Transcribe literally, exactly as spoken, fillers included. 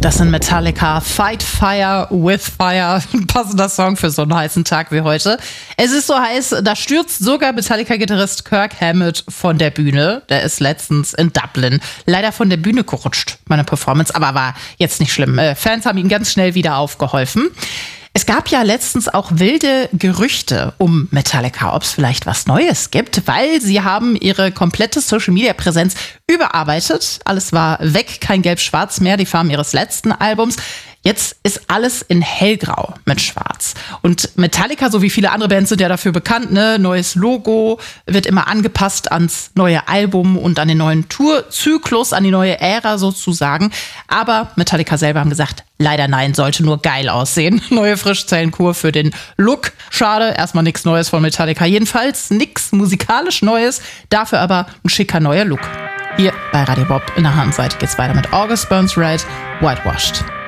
Das sind Metallica, Fight Fire with Fire. Ein passender Song für so einen heißen Tag wie heute. Es ist so heiß, da stürzt sogar Metallica-Gitarrist Kirk Hammett von der Bühne. Der ist letztens in Dublin leider von der Bühne gerutscht, meine Performance, aber war jetzt nicht schlimm. Äh, Fans haben ihm ganz schnell wieder aufgeholfen. Es gab ja letztens auch wilde Gerüchte um Metallica, ob es vielleicht was Neues gibt, weil sie haben ihre komplette Social-Media-Präsenz überarbeitet. Alles war weg, kein Gelb-Schwarz mehr, die Farben ihres letzten Albums. Jetzt ist alles in hellgrau mit schwarz. Und Metallica, so wie viele andere Bands, sind ja dafür bekannt, ne? Neues Logo, wird immer angepasst ans neue Album und an den neuen Tourzyklus, an die neue Ära sozusagen. Aber Metallica selber haben gesagt, leider nein, sollte nur geil aussehen. Neue Frischzellenkur für den Look. Schade, erstmal nichts Neues von Metallica. Jedenfalls nichts musikalisch Neues, dafür aber ein schicker neuer Look. Hier bei Radio Bob in der Handseite geht's weiter mit August Burns Red, Whitewashed.